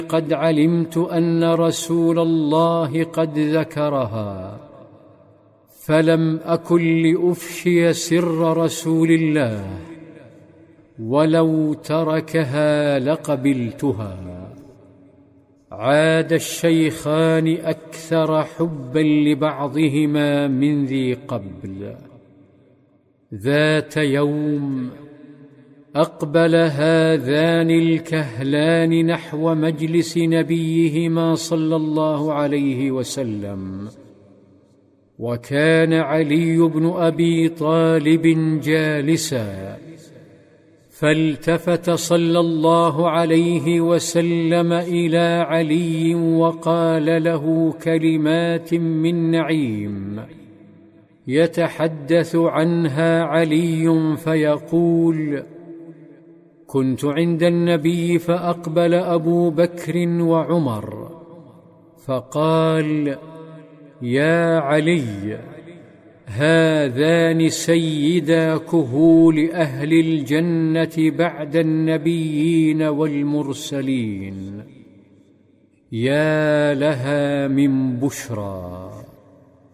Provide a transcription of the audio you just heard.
قد علمت أن رسول الله قد ذكرها، فلم أكن لأفشي سر رسول الله، ولو تركها لقبلتها. عاد الشيخان أكثر حبا لبعضهما من ذي قبل. ذات يوم أقبل هذان الكهلان نحو مجلس نبيهما صلى الله عليه وسلم، وكان علي بن أبي طالب جالسا، فالتفت صلى الله عليه وسلم إلى علي وقال له كلمات من نعيم يتحدث عنها علي فيقول: كنت عند النبي فأقبل أبو بكر وعمر فقال: يا علي، هذان سيدا كهول أهل الجنة بعد النبيين والمرسلين، يا لها من بشرى.